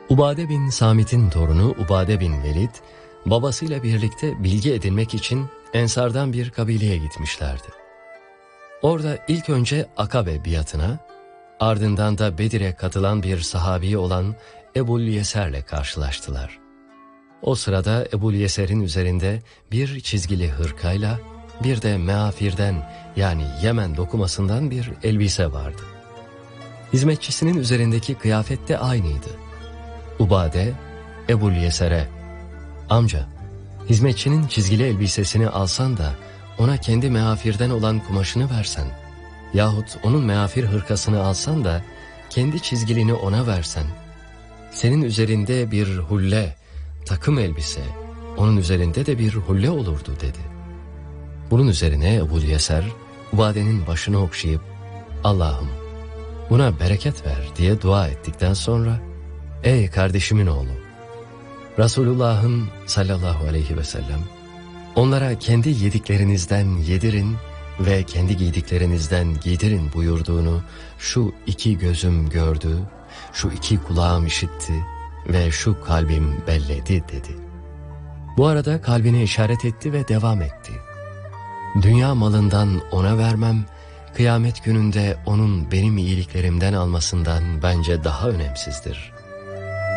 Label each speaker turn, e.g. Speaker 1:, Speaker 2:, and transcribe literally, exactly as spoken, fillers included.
Speaker 1: Ubade bin Samit'in torunu Ubade bin Velid, babasıyla birlikte bilgi edinmek için Ensardan bir kabileye gitmişlerdi. Orada ilk önce Akabe biatına, ardından da Bedir'e katılan bir sahabi olan Ebul Yeser'le karşılaştılar. O sırada Ebul Yeser'in üzerinde bir çizgili hırkayla bir de meafirden yani Yemen dokumasından bir elbise vardı. Hizmetçisinin üzerindeki kıyafet de aynıydı. Ubade, Ebul Yeser'e, "Amca, hizmetçinin çizgili elbisesini alsan da ona kendi meafirden olan kumaşını versen, yahut onun meafir hırkasını alsan da kendi çizgilini ona versen, senin üzerinde bir hulle, takım elbise, onun üzerinde de bir hulle olurdu," dedi. Bunun üzerine Ebul Yeser, Ubade'nin başını okşayıp, "Allah'ım, buna bereket ver," diye dua ettikten sonra, "Ey kardeşimin oğlu, Resulullah'ın sallallahu aleyhi ve sellem, onlara kendi yediklerinizden yedirin ve kendi giydiklerinizden giydirin buyurduğunu şu iki gözüm gördü, şu iki kulağım işitti ve şu kalbim belledi," dedi. Bu arada kalbine işaret etti ve devam etti. "Dünya malından ona vermem, kıyamet gününde onun benim iyiliklerimden almasından bence daha önemsizdir.